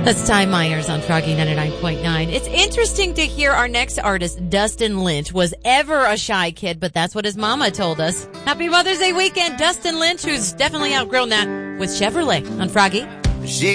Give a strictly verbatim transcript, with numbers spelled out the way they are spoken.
That's Ty Myers on Froggy ninety-nine point nine. It's interesting to hear our next artist, Dustin Lynch, was ever a shy kid, but that's what his mama told us. Happy Mother's Day weekend, Dustin Lynch, who's definitely outgrown that, with Chevrolet on Froggy. She